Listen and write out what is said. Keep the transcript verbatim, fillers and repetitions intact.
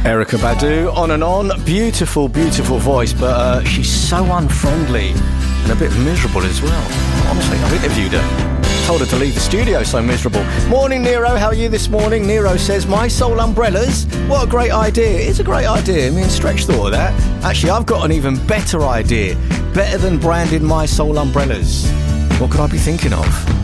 Erykah Badu, on and on. Beautiful, beautiful voice, but uh, she's so unfriendly and a bit miserable as well. Honestly, I've interviewed her. Told her to leave the studio, so miserable. Morning, Nero. How are you this morning? Nero says, My Soul umbrellas. What a great idea. It's a great idea. Me and Stretch thought of that. Actually, I've got an even better idea. Better than branding My Soul umbrellas. What could I be thinking of?